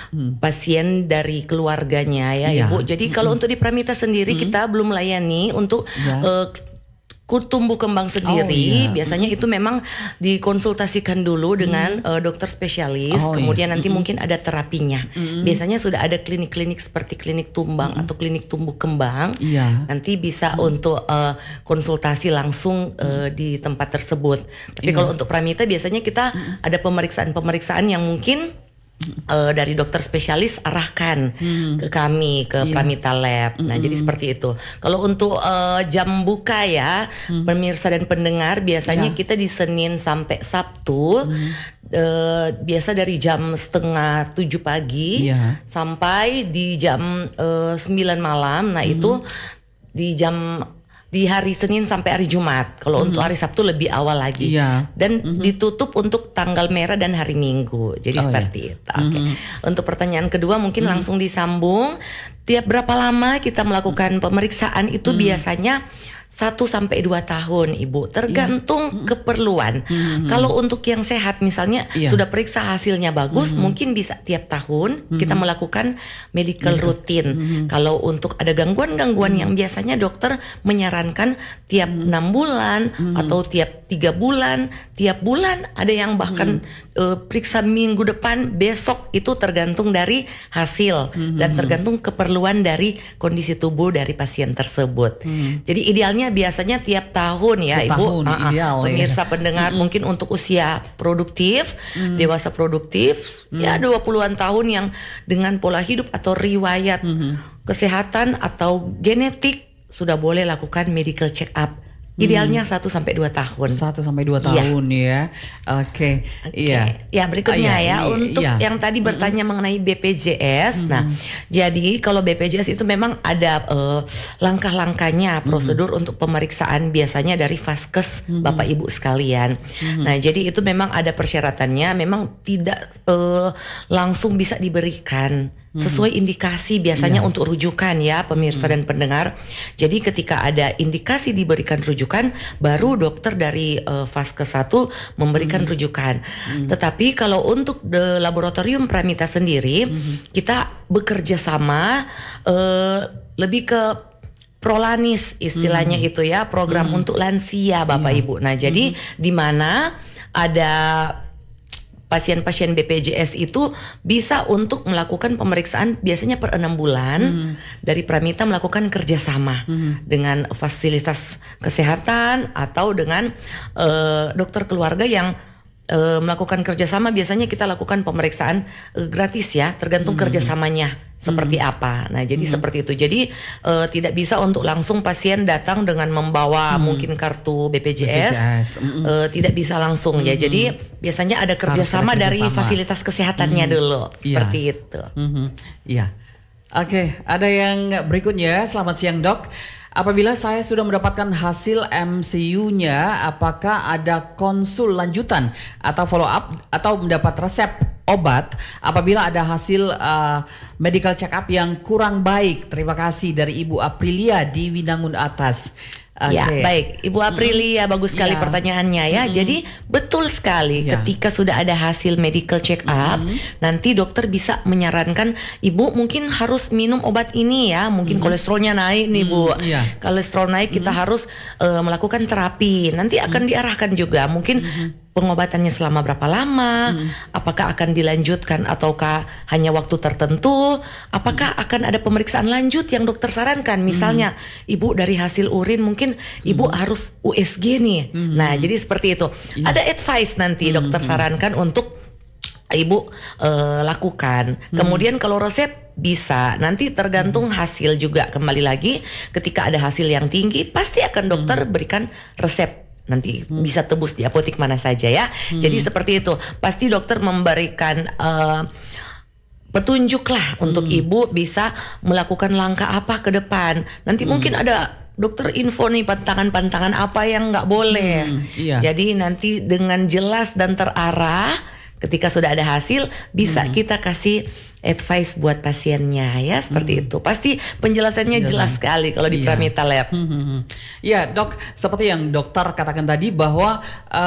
pasien dari keluarganya ya Ibu. Jadi kalau untuk di Pramita sendiri kita belum layani untuk tumbuh kembang sendiri. Biasanya itu memang dikonsultasikan dulu dengan dokter spesialis, kemudian nanti mungkin ada terapinya. Biasanya sudah ada klinik-klinik seperti klinik tumbang atau klinik tumbuh kembang. Nanti bisa untuk konsultasi langsung di tempat tersebut. Tapi kalau untuk Pramita biasanya kita ada pemeriksaan-pemeriksaan yang mungkin dari dokter spesialis arahkan ke kami ke Pramita Lab. Nah, jadi seperti itu. Kalau untuk jam buka ya, pemirsa dan pendengar, biasanya kita di Senin sampai Sabtu biasa dari jam 6:30 pagi sampai di jam 9 malam. Nah, itu di hari Senin sampai hari Jumat. Kalau untuk hari Sabtu lebih awal lagi. Dan ditutup untuk tanggal merah dan hari Minggu. Jadi seperti itu. Untuk pertanyaan kedua mungkin langsung disambung. Tiap berapa lama kita melakukan pemeriksaan itu biasanya 1-2 tahun Ibu, tergantung keperluan. Kalau untuk yang sehat misalnya sudah periksa hasilnya bagus, mungkin bisa tiap tahun kita melakukan medical routine. Kalau untuk ada gangguan-gangguan yang biasanya dokter menyarankan tiap 6 bulan atau tiap 3 bulan, tiap bulan, ada yang bahkan periksa minggu depan, besok, itu tergantung dari hasil dan tergantung keperluan dari kondisi tubuh dari pasien tersebut. Jadi idealnya biasanya tiap tahun ya Ibu. Pemirsa pendengar mungkin untuk usia produktif, dewasa produktif, ya 20-an tahun yang dengan pola hidup atau riwayat kesehatan atau genetik sudah boleh lakukan medical check up. Idealnya 1-2 tahun. 1-2 tahun ya. Oke. Iya. Ya, berikutnya untuk yang tadi bertanya mengenai BPJS. Nah, jadi kalau BPJS itu memang ada langkah-langkahnya, prosedur untuk pemeriksaan biasanya dari Vaskes Bapak Ibu sekalian. Nah, jadi itu memang ada persyaratannya, memang tidak langsung bisa diberikan. Sesuai indikasi biasanya untuk rujukan ya pemirsa dan pendengar. Jadi ketika ada indikasi diberikan rujukan, baru dokter dari Vaskes 1 memberikan rujukan. Tetapi kalau untuk laboratorium Pramita sendiri, kita bekerja sama lebih ke Prolanis istilahnya itu ya, program untuk lansia Bapak Ibu. Nah, jadi di mana ada pasien-pasien BPJS itu bisa untuk melakukan pemeriksaan biasanya per 6 bulan. Dari Pramita melakukan kerjasama dengan fasilitas kesehatan atau dengan dokter keluarga yang melakukan kerjasama. Biasanya kita lakukan pemeriksaan gratis ya, tergantung kerjasamanya seperti apa. Nah, jadi seperti itu. Jadi tidak bisa untuk langsung pasien datang dengan membawa mungkin kartu BPJS. Tidak bisa langsung ya. Jadi biasanya ada kerjasama dari fasilitas kesehatannya dulu. Seperti itu. Iya. Oke, ada yang berikutnya. Selamat siang Dok. Apabila saya sudah mendapatkan hasil MCU-nya, apakah ada konsul lanjutan atau follow up atau mendapat resep obat apabila ada hasil medical check up yang kurang baik? Terima kasih dari Ibu Aprilia di Winangun Atas. Ya, baik Ibu Aprilia, bagus sekali pertanyaannya ya. Jadi betul sekali ketika sudah ada hasil medical check up, nanti dokter bisa menyarankan Ibu mungkin harus minum obat ini ya. Mungkin kolesterolnya naik nih Bu. Kolesterol naik, kita harus melakukan terapi. Nanti akan diarahkan juga mungkin pengobatannya selama berapa lama, apakah akan dilanjutkan ataukah hanya waktu tertentu, apakah akan ada pemeriksaan lanjut yang dokter sarankan, misalnya Ibu dari hasil urin mungkin Ibu harus USG nih. Nah, jadi seperti itu. Ada advice nanti dokter sarankan untuk Ibu lakukan. Kemudian kalau resep bisa, nanti tergantung hasil juga. Kembali lagi, ketika ada hasil yang tinggi, pasti akan dokter berikan resep. Nanti bisa tebus di apotek mana saja ya. Jadi seperti itu. Pasti dokter memberikan petunjuk lah untuk Ibu bisa melakukan langkah apa ke depan. Nanti mungkin ada dokter info nih pantangan-pantangan apa yang nggak boleh. Jadi nanti dengan jelas dan terarah, ketika sudah ada hasil bisa kita kasih advice buat pasiennya ya seperti itu. Pasti penjelasannya jelas sekali kalau di Pramita Lab. Ya dok, seperti yang dokter katakan tadi bahwa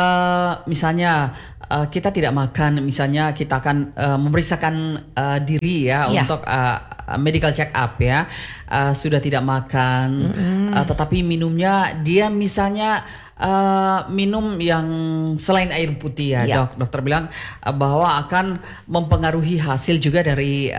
misalnya kita tidak makan, misalnya kita akan memeriksakan diri ya untuk medical check up ya, sudah tidak makan, tetapi minumnya dia misalnya minum yang selain air putih ya dok. Dokter bilang bahwa akan mempengaruhi hasil juga dari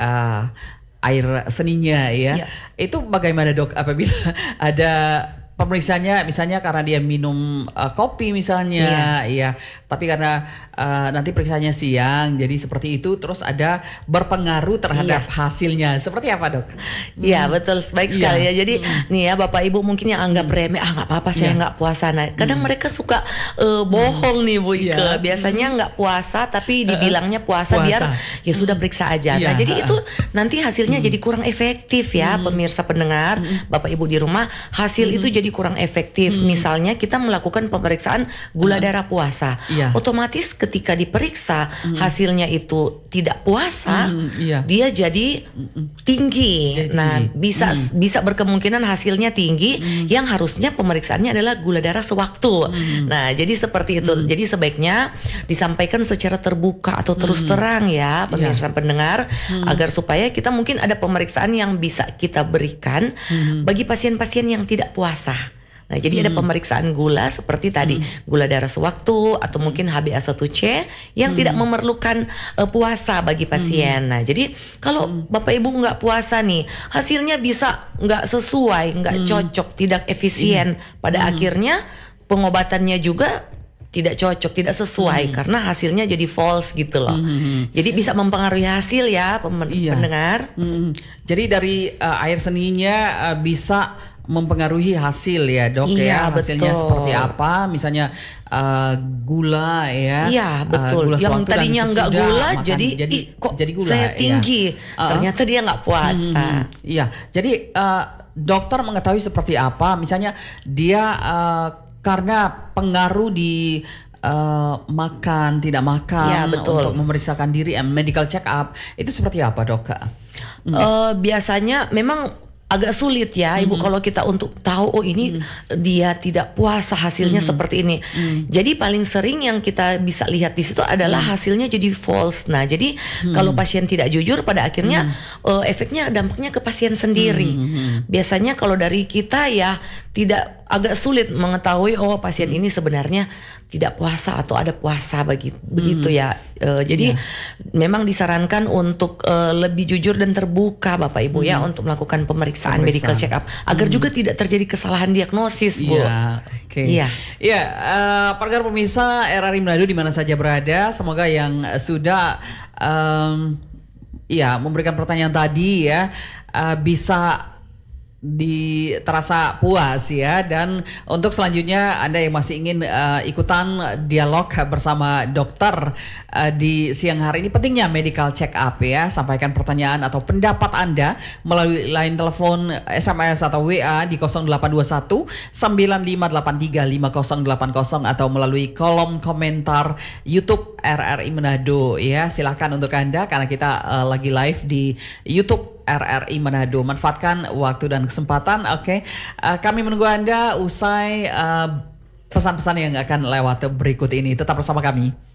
air seninya ya. Itu bagaimana dok apabila ada pemeriksaannya misalnya karena dia minum kopi misalnya ya, tapi karena nanti periksanya siang jadi seperti itu, terus ada berpengaruh terhadap hasilnya, seperti apa dok? Iya betul, baik sekali ya. Jadi nih ya Bapak Ibu mungkin yang anggap remeh, nggak apa-apa saya nggak puasa. Nah kadang mereka suka bohong nih Bu Ike, biasanya nggak puasa tapi dibilangnya puasa biar ya sudah periksa aja. Nah jadi itu nanti hasilnya jadi kurang efektif ya pemirsa pendengar, Bapak Ibu di rumah, hasil itu jadi kurang efektif. Misalnya kita melakukan pemeriksaan gula darah puasa, otomatis ketika diperiksa hasilnya itu tidak puasa, dia jadi tinggi. Bisa berkemungkinan hasilnya tinggi yang harusnya pemeriksaannya adalah gula darah sewaktu. Nah, jadi seperti itu. Jadi sebaiknya disampaikan secara terbuka atau terus terang ya pemirsa pendengar, agar supaya kita mungkin ada pemeriksaan yang bisa kita berikan bagi pasien-pasien yang tidak puasa. Nah, jadi ada pemeriksaan gula seperti tadi, gula darah sewaktu atau mungkin HbA1c yang tidak memerlukan puasa bagi pasien. Nah, jadi kalau Bapak Ibu nggak puasa nih, hasilnya bisa nggak sesuai, nggak cocok, tidak efisien. Pada akhirnya pengobatannya juga tidak cocok, tidak sesuai karena hasilnya jadi false gitu loh. Jadi bisa mempengaruhi hasil ya pendengar. Jadi dari air seninya bisa mempengaruhi hasil ya dok ya, hasilnya seperti apa, misalnya gula ya. Iya betul. Gula yang tadinya nggak gula makan, jadi kok jadi gula, saya tinggi. Ternyata dia nggak puasa. Iya. Jadi dokter mengetahui seperti apa, misalnya dia karena pengaruh di makan tidak makan untuk memeriksakan diri, medical check up itu seperti apa dok? Biasanya memang agak sulit ya Ibu kalau kita untuk tahu ini dia tidak puasa hasilnya seperti ini. Jadi paling sering yang kita bisa lihat di situ adalah hasilnya jadi false. Nah, jadi kalau pasien tidak jujur pada akhirnya efeknya dampaknya ke pasien sendiri. Biasanya kalau dari kita ya tidak, agak sulit mengetahui pasien ini sebenarnya tidak puasa atau ada puasa begitu ya. Jadi memang disarankan untuk lebih jujur dan terbuka Bapak Ibu ya untuk melakukan pemeriksaan medical check up agar juga tidak terjadi kesalahan diagnosis Bu. Para pemirsa RRI Manado di mana saja berada, semoga yang sudah memberikan pertanyaan tadi ya bisa terasa puas ya. Dan untuk selanjutnya Anda yang masih ingin ikutan dialog bersama dokter di siang hari ini, pentingnya medical check up ya, sampaikan pertanyaan atau pendapat Anda melalui line telepon, SMS atau WA di 0821 9583 5080 atau melalui kolom komentar YouTube RRI Manado ya. Silakan untuk Anda karena kita lagi live di YouTube RRI Manado. Manfaatkan waktu dan kesempatan. Kami menunggu Anda usai pesan-pesan yang akan lewat berikut ini. Tetap bersama kami.